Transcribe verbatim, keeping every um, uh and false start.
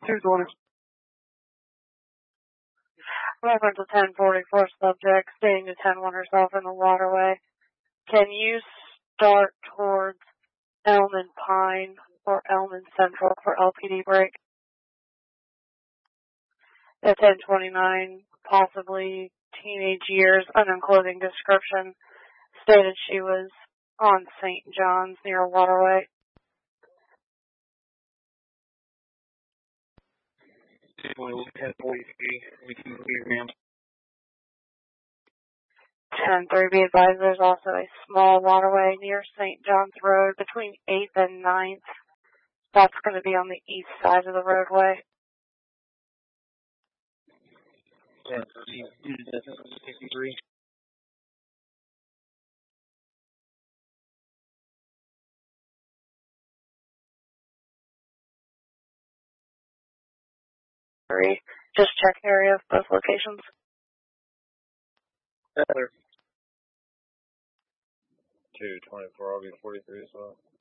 two twenty. Reference to ten forty-four subject stating to ten one herself in the waterway. Can you start towards Elm and Pine or Elm and Central for L P D break? At ten twenty-nine, possibly teenage years, unenclosing description, stated she was on Saint John's near a waterway. ten forty-three, we can leave ramp. ten three, be advised there's also a small waterway near Saint John's Road between eighth and ninth. That's going to be on the east side of the roadway. ten thirteen, sixty-three. Three. Just check area of both locations. Heather. two twenty-four, I'll be forty-three as well.